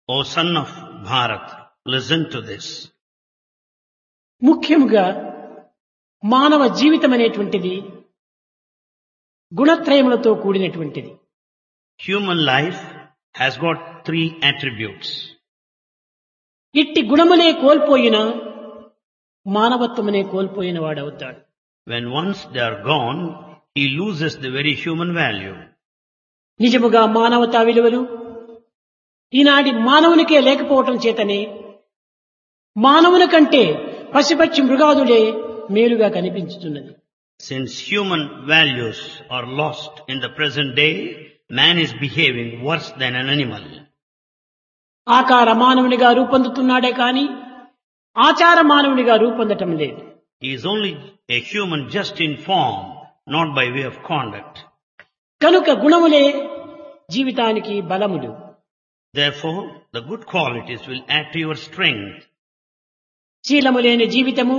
O son of Bharat, listen to this. ముఖ్యముగా మానవ జీవితం అనేటువంటిది గుణత్రయములతో కూడినటువంటిది. Human life has got three attributes. ఇట్టి గుణములే కోల్పోయిన మానవత్వమునే కోల్పోయిన వాడవుతాడు. When once they are gone, he loses the very human value. నిజముగా మానవతా విలువలు ఈనాటి మానవునికే లేకపోవటం చేతనే మానవుని కంటే పశుపక్షి మృగాదులే మేలుగా కనిపించుతున్నది. Since human values are lost in the present day, man is behaving worse than an animal. ఆకార మానవునిగా రూపొందుతున్నాడే కాని ఆచార మానవునిగా రూపొందటం లేదు. He is only a human just in form, not by way of conduct. కనుక గుణములే జీవితానికి బలములు. Therefore, the good qualities will add to your strength. శీలము లేని జీవితము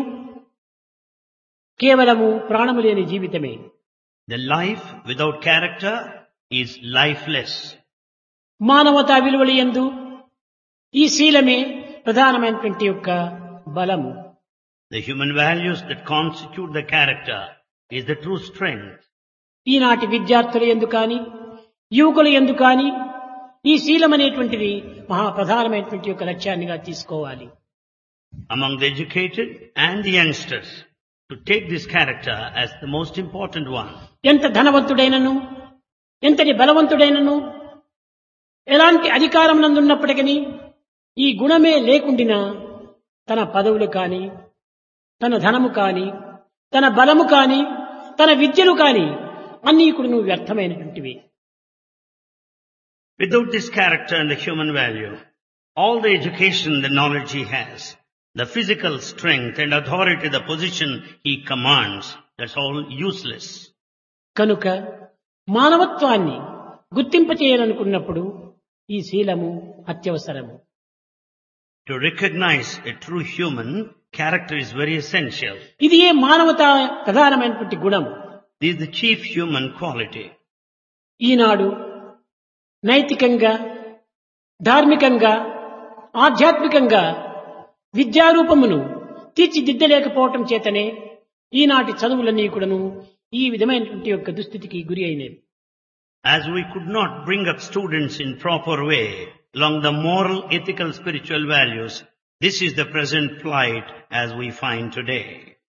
కేవలము ప్రాణము లేని జీవితమే. The life without character is lifeless. మానవతా విలువల యందు ఈ శీలమే ప్రధానమైనటువంటి యొక్క బలము. The human values that constitute the character is the true strength. ఈనాటి విద్యార్థుల యందు కాని యువకుల యందు కాని ఈ శీలం అనేటువంటిది మహా ప్రధానమైనటువంటి యొక్క లక్ష్యాన్నిగా తీసుకోవాలి. Among the educated and the youngsters, to take this character as the most important one. ఎంత ధనవంతుడైనను ఎంతటి బలవంతుడైనను ఎలాంటి అధికారం నందున్నప్పటికీ ఈ గుణమే లేకుండినా తన పదవులు కాని తన ధనము కాని తన బలము కాని తన విద్యలు కాని అన్నీ కూడా వ్యర్థమైనటువంటివి. Without this character and the human value, all the education, the knowledge he has, the physical strength and authority, the position he commands, that's all useless. కనుక మానవత్వాన్ని గుర్తింపచేయాలనుకున్నప్పుడు ఈ శీలము అత్యవసరము. To recognize a true human, character is very essential. ఇది ఏ మానవత ప్రధానమైనటువంటి గుణం. This is the chief human quality. ఈనాడు నైతికంగా ధార్మికంగా ఆధ్యాత్మికంగా విద్యారూపమును తీర్చిదిద్దలేకపోవటం చేతనే ఈనాటి చదువులన్నీ కూడాను ఈ విధమైనటువంటి యొక్క దుస్థితికి గురి అయినవి. As we could not bring up students in proper way along the moral, ethical, spiritual values, this is the present plight as we find today.